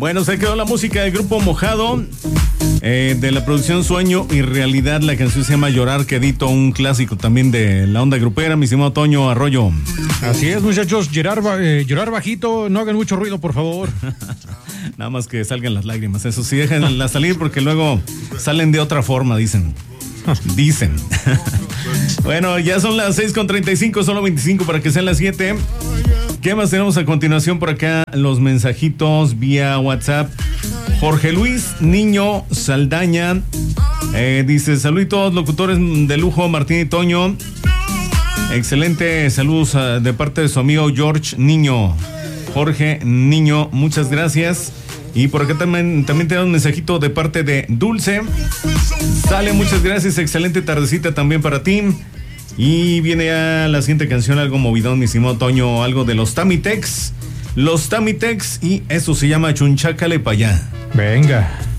Bueno, se quedó la música del grupo Mojado, de la producción Sueño y Realidad. La canción se llama Llorar Quedito, un clásico también de la onda grupera, mi estimado Toño Arroyo. Así es, muchachos, llorar bajito, no hagan mucho ruido, por favor. Nada más que salgan las lágrimas, eso sí, déjenlas salir porque luego salen de otra forma, dicen. Bueno, ya son las 6:35, solo 25 para que sean las 7. ¿Qué más tenemos a continuación por acá? Los mensajitos vía WhatsApp. Jorge Luis Niño Saldaña dice: saluditos, locutores de lujo, Martín y Toño. Excelente, saludos de parte de su amigo George Niño. Jorge Niño, muchas gracias. Y por acá también tenemos un mensajito de parte de Dulce. Sale, muchas gracias, excelente tardecita también para ti. Y viene ya la siguiente canción, algo movidón, mi estimado Toño, algo de los Tamitex. Los Tamitex, y eso se llama Chunchacale pa' allá. Venga.